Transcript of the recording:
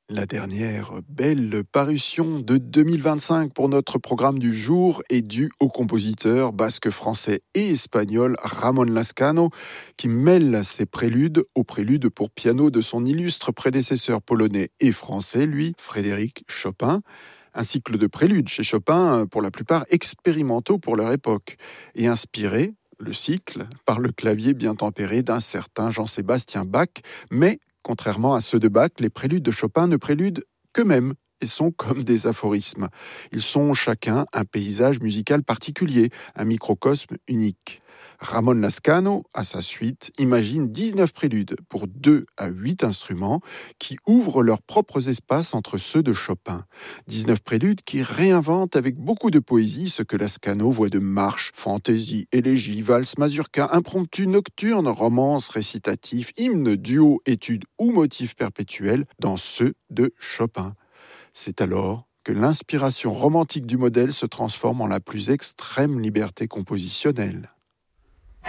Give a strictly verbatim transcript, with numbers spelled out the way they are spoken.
La dernière belle parution de deux mille vingt-cinq pour notre programme du jour est due au compositeur basque, français et espagnol Ramon Lascano, qui mêle ses préludes aux préludes pour piano de son illustre prédécesseur polonais et français, lui, Frédéric Chopin. Un cycle de préludes chez Chopin, pour la plupart expérimentaux pour leur époque, et inspiré, le cycle, par le clavier bien tempéré d'un certain Jean-Sébastien Bach, mais contrairement à ceux de Bach, les préludes de Chopin ne préludent qu'eux-mêmes et sont comme des aphorismes. Ils sont chacun un paysage musical particulier, un microcosme unique. Ramon Lascano, à sa suite, imagine dix-neuf préludes pour deux à huit instruments qui ouvrent leurs propres espaces entre ceux de Chopin. dix-neuf préludes qui réinventent avec beaucoup de poésie ce que Lascano voit de marches, fantaisies, élégies, valses, mazurkas, impromptus, nocturnes, romances, récitatifs, hymnes, duos, études ou motifs perpétuels dans ceux de Chopin. C'est alors que l'inspiration romantique du modèle se transforme en la plus extrême liberté compositionnelle.